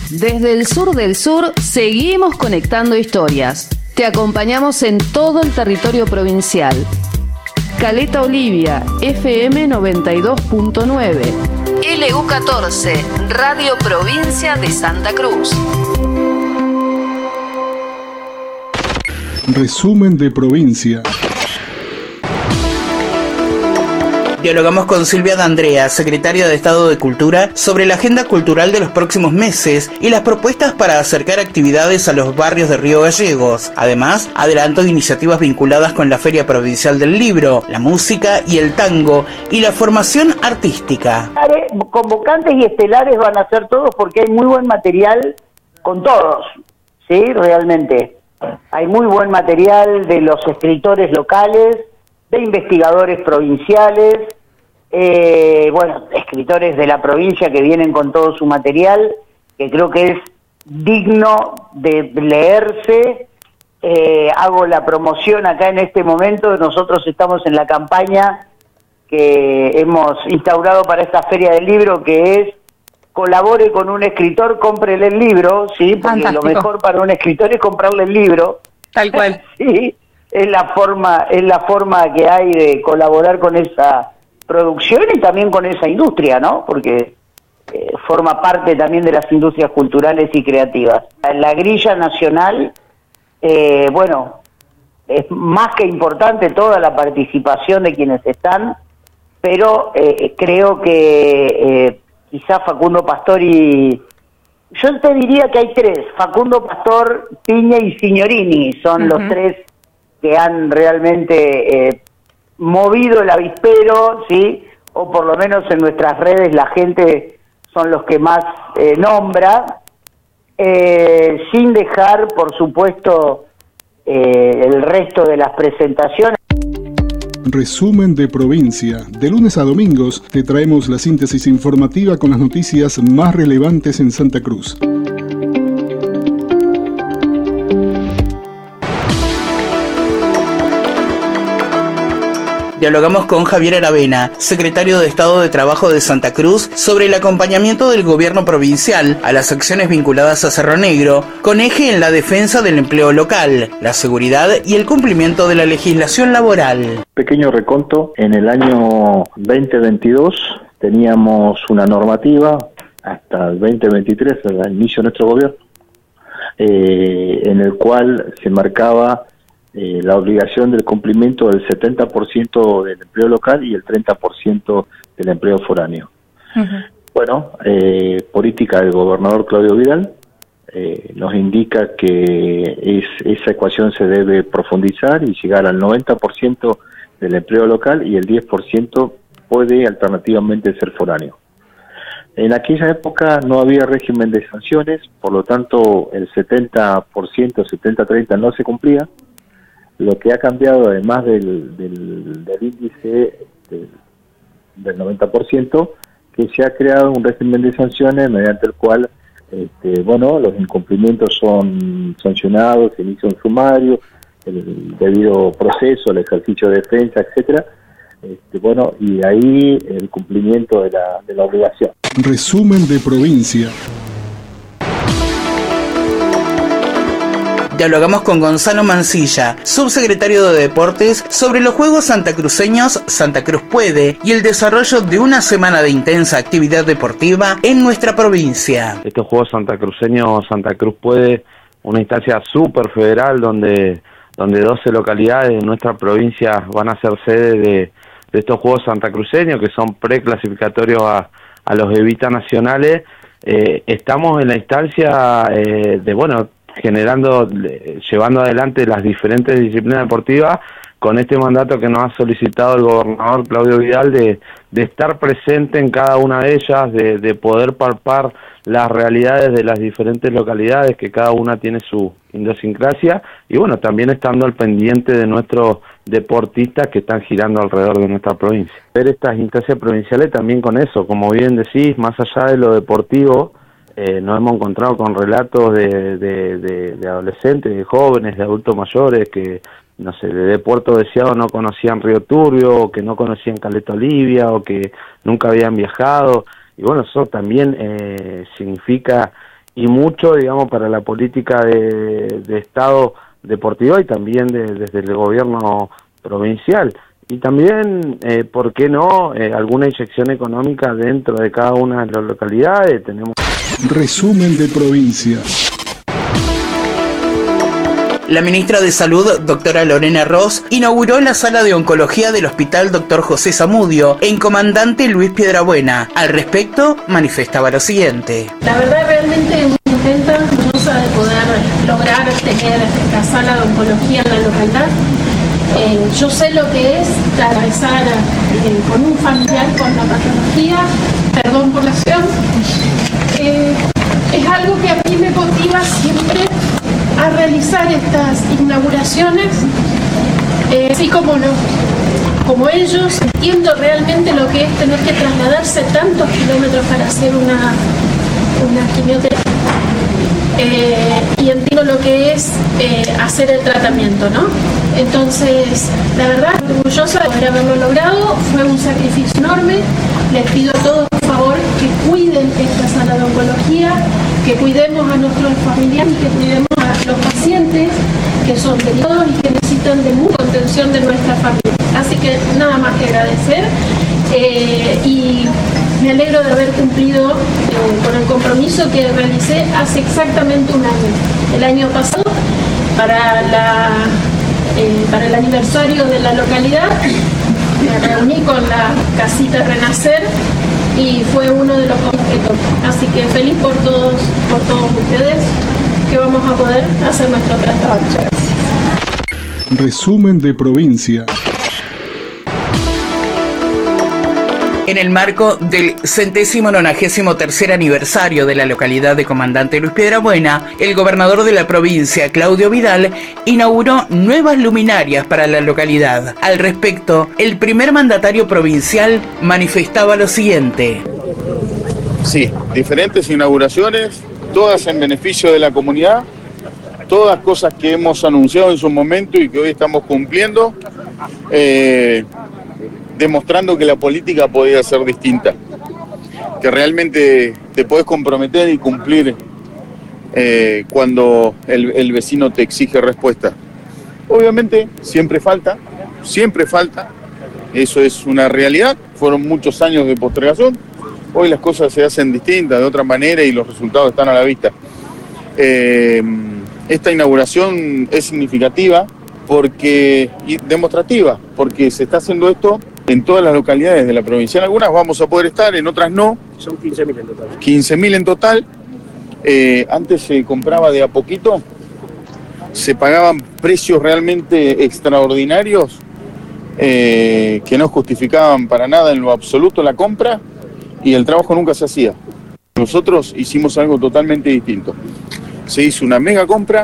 Desde el sur del sur, seguimos conectando historias. Te acompañamos en todo el territorio provincial. Caleta Olivia, FM 92.9. LU14, Radio Provincia de Santa Cruz. Resumen de provincia. Dialogamos con Silvia D'Andrea, secretaria de Estado de Cultura, sobre la agenda cultural de los próximos meses y las propuestas para acercar actividades a los barrios de Río Gallegos. Además, adelantó iniciativas vinculadas con la Feria Provincial del Libro, la música y el tango y la formación artística. Convocantes y estelares van a ser todos porque hay muy buen material con todos, ¿sí? Realmente. Hay muy buen material de los escritores locales, de investigadores provinciales, escritores de la provincia que vienen con todo su material, que creo que es digno de leerse. Hago la promoción acá en este momento. Nosotros estamos en la campaña que hemos instaurado para esta Feria del Libro, que es: colabore con un escritor, cómprele el libro, ¿sí? Porque fantástico. Lo mejor para un escritor es comprarle el libro. Tal cual. Sí. Es la forma que hay de colaborar con esa producción y también con esa industria, ¿no? Porque forma parte también de las industrias culturales y creativas. La grilla nacional, es más que importante toda la participación de quienes están, pero creo que quizá Facundo Pastor y... Yo te diría que hay tres: Facundo Pastor, Piña y Signorini, son los tres que han realmente movido el avispero, ¿sí? O por lo menos en nuestras redes la gente son los que más nombra, sin dejar, por supuesto, el resto de las presentaciones. Resumen de provincia. De lunes a domingos te traemos la síntesis informativa con las noticias más relevantes en Santa Cruz. Dialogamos con Javier Aravena, secretario de Estado de Trabajo de Santa Cruz, sobre el acompañamiento del gobierno provincial a las acciones vinculadas a Cerro Negro, con eje en la defensa del empleo local, la seguridad y el cumplimiento de la legislación laboral. Pequeño reconto: en el año 2022 teníamos una normativa hasta el 2023, al inicio de nuestro gobierno, en el cual se marcaba la obligación del cumplimiento del 70% del empleo local y el 30% del empleo foráneo. Política del gobernador Claudio Vidal nos indica que esa ecuación se debe profundizar y llegar al 90% del empleo local, y el 10% puede alternativamente ser foráneo. En aquella época no había régimen de sanciones, por lo tanto el 70%, 70-30 no se cumplía. Lo que ha cambiado, además del índice del 90%, que se ha creado un régimen de sanciones mediante el cual los incumplimientos son sancionados, se inicia un sumario, el debido proceso, el ejercicio de defensa, etcétera. Y ahí el cumplimiento de la obligación. Resumen de provincia. Dialogamos con Gonzalo Mancilla, subsecretario de Deportes, sobre los Juegos Santacruceños Santa Cruz Puede y el desarrollo de una semana de intensa actividad deportiva en nuestra provincia. Estos Juegos Santacruceños Santa Cruz Puede, una instancia súper federal donde 12 localidades de nuestra provincia van a ser sede de estos Juegos Santacruceños, que son preclasificatorios a los Evita nacionales. Estamos en la instancia llevando adelante las diferentes disciplinas deportivas con este mandato que nos ha solicitado el gobernador Claudio Vidal de estar presente en cada una de ellas, de poder palpar las realidades de las diferentes localidades, que cada una tiene su idiosincrasia, y también estando al pendiente de nuestros deportistas que están girando alrededor de nuestra provincia. Ver estas instancias provinciales también con eso, como bien decís, más allá de lo deportivo, nos hemos encontrado con relatos de adolescentes, de jóvenes, de adultos mayores que, de Puerto Deseado no conocían Río Turbio, o que no conocían Caleta Olivia, o que nunca habían viajado. Y eso también significa y mucho, digamos, para la política de Estado deportivo y también desde el gobierno provincial. Y también, ¿por qué no?, alguna inyección económica dentro de cada una de las localidades. Tenemos resumen de provincia. La ministra de Salud, doctora Lorena Ross, inauguró la sala de oncología del Hospital Dr. José Zamudio en Comandante Luis Piedrabuena. Al respecto, manifestaba lo siguiente. La verdad, realmente muy contenta, orgullosa de poder lograr tener la sala de oncología en la localidad. Yo sé lo que es atravesar con un familiar con la patología, perdón por la acción. Es algo que a mí me motiva siempre a realizar estas inauguraciones, así como ellos, entiendo realmente lo que es tener que trasladarse tantos kilómetros para hacer una quimioterapia, y entiendo lo que es hacer el tratamiento, ¿no? Entonces, la verdad, orgullosa de poder haberlo logrado, fue un sacrificio enorme. Les pido a todos, por favor, que cuiden esta sala de oncología, que cuidemos a nuestros familiares y que cuidemos a los pacientes que son delicados y que necesitan de mucha contención de nuestra familia. Así que nada más que agradecer, y me alegro de haber cumplido con el compromiso que realicé hace exactamente un año. El año pasado, para el aniversario de la localidad, me reuní con la Casita Renacer y fue uno de los objetos. Así que feliz por todos ustedes, que vamos a poder hacer nuestro trabajo. Resumen de provincia. En el marco del 193º aniversario de la localidad de Comandante Luis Piedrabuena, el gobernador de la provincia, Claudio Vidal, inauguró nuevas luminarias para la localidad. Al respecto, el primer mandatario provincial manifestaba lo siguiente. Sí, diferentes inauguraciones, todas en beneficio de la comunidad, todas cosas que hemos anunciado en su momento y que hoy estamos cumpliendo, demostrando que la política podía ser distinta, que realmente te podés comprometer y cumplir cuando el vecino te exige respuesta. Obviamente siempre falta, eso es una realidad, fueron muchos años de postergación, hoy las cosas se hacen distintas, de otra manera, y los resultados están a la vista. Esta inauguración es significativa y demostrativa, porque se está haciendo esto en todas las localidades de la provincia. En algunas vamos a poder estar, en otras no. Son 15.000 en total. 15.000 en total. Antes se compraba de a poquito, se pagaban precios realmente extraordinarios que no justificaban para nada en lo absoluto la compra, y el trabajo nunca se hacía. Nosotros hicimos algo totalmente distinto. Se hizo una mega compra,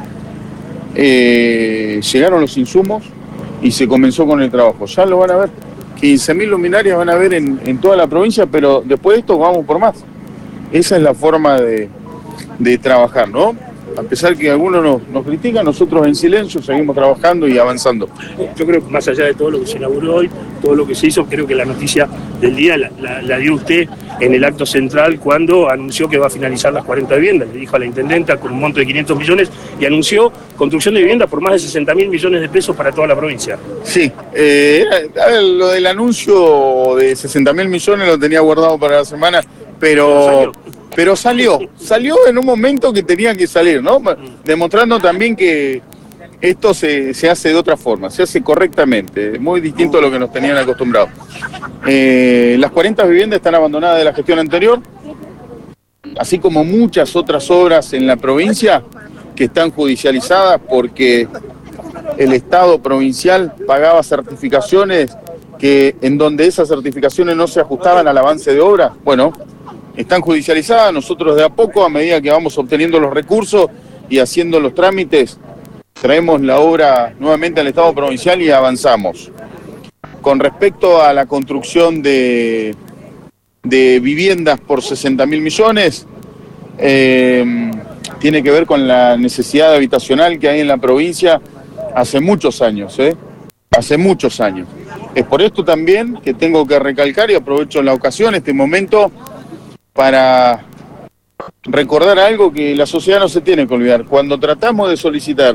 llegaron los insumos y se comenzó con el trabajo. Ya lo van a ver. 15.000 luminarias van a ver en toda la provincia, pero después de esto vamos por más. Esa es la forma de trabajar, ¿no? A pesar que algunos nos critican, nosotros en silencio seguimos trabajando y avanzando. Yo creo que más allá de todo lo que se inauguró hoy, todo lo que se hizo, creo que la noticia del día la dio usted en el acto central cuando anunció que va a finalizar las 40 viviendas. Le dijo a la intendenta con un monto de 500 millones y anunció construcción de viviendas por más de 60.000 millones de pesos para toda la provincia. Sí, lo del anuncio de 60.000 millones lo tenía guardado para la semana, pero salió en un momento que tenía que salir, ¿no? Demostrando también que esto se hace de otra forma, se hace correctamente, muy distinto a lo que nos tenían acostumbrados. Las 40 viviendas están abandonadas de la gestión anterior, así como muchas otras obras en la provincia que están judicializadas porque el Estado provincial pagaba certificaciones en donde esas certificaciones no se ajustaban al avance de obra. Bueno, están judicializadas. Nosotros de a poco, a medida que vamos obteniendo los recursos y haciendo los trámites, traemos la obra nuevamente al Estado provincial y avanzamos. Con respecto a la construcción de viviendas por 60.000 millones, tiene que ver con la necesidad habitacional que hay en la provincia hace muchos años, hace muchos años. Es por esto también que tengo que recalcar, y aprovecho la ocasión, este momento, para recordar algo que la sociedad no se tiene que olvidar. Cuando tratamos de solicitar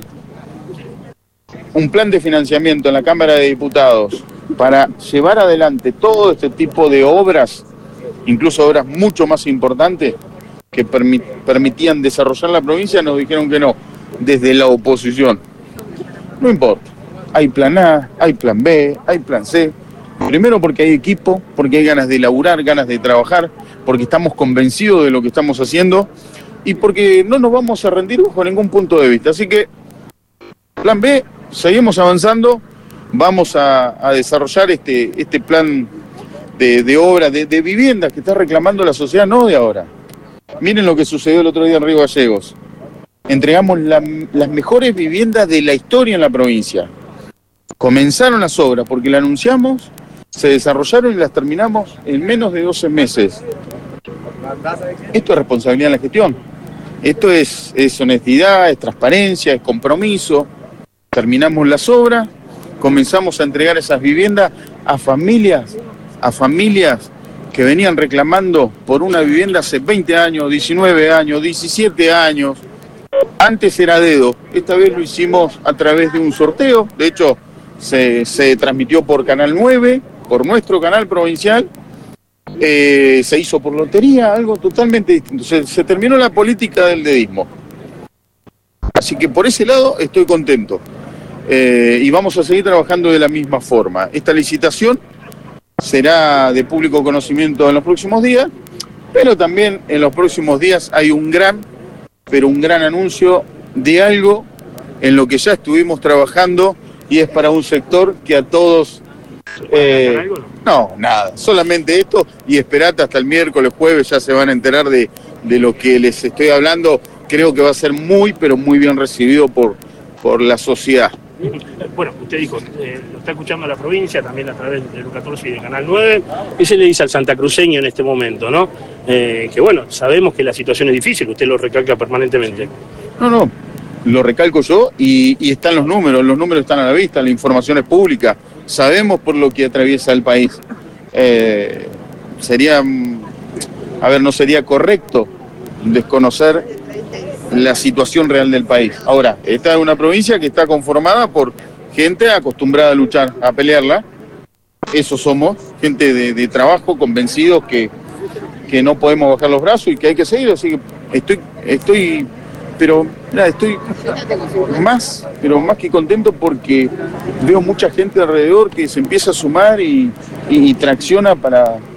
un plan de financiamiento en la Cámara de Diputados para llevar adelante todo este tipo de obras, incluso obras mucho más importantes que permitían desarrollar la provincia, nos dijeron que no, desde la oposición. No importa, hay plan A, hay plan B, hay plan C. Primero porque hay equipo, porque hay ganas de laburar, ganas de trabajar, porque estamos convencidos de lo que estamos haciendo y porque no nos vamos a rendir bajo ningún punto de vista. Así que, plan B, seguimos avanzando, vamos a desarrollar este plan de obra, de viviendas que está reclamando la sociedad, no de ahora. Miren lo que sucedió el otro día en Río Gallegos. Entregamos las mejores viviendas de la historia en la provincia. Comenzaron las obras porque la anunciamos, se desarrollaron y las terminamos en menos de 12 meses. Esto es responsabilidad en la gestión. Esto es honestidad, es transparencia, es compromiso. Terminamos las obras, comenzamos a entregar esas viviendas a familias que venían reclamando por una vivienda hace 20 años, 19 años, 17 años. Antes era a dedo, esta vez lo hicimos a través de un sorteo. De hecho, se transmitió por Canal 9, por nuestro canal provincial. Se hizo por lotería, algo totalmente distinto. Se terminó la política del dedismo. Así que por ese lado estoy contento. Y vamos a seguir trabajando de la misma forma. Esta licitación será de público conocimiento en los próximos días, pero también en los próximos días hay un gran anuncio de algo en lo que ya estuvimos trabajando y es para un sector que a todos... no, nada, solamente esto y esperate hasta el miércoles, jueves, ya se van a enterar de lo que les estoy hablando. Creo que va a ser muy, pero muy bien recibido por la sociedad. Bueno, usted dijo, lo está escuchando la provincia, también a través de Lu 14 y de Canal 9. ¿Qué se le dice al santacruceño en este momento, no? Que bueno, sabemos que la situación es difícil, usted lo recalca permanentemente. No, lo recalco yo y están los números están a la vista, la información es pública, sabemos por lo que atraviesa el país. No sería correcto desconocer la situación real del país. Ahora, esta es una provincia que está conformada por gente acostumbrada a luchar, a pelearla. Eso somos, gente de trabajo, convencidos que no podemos bajar los brazos y que hay que seguir. Así que estoy más que contento porque veo mucha gente alrededor que se empieza a sumar y tracciona para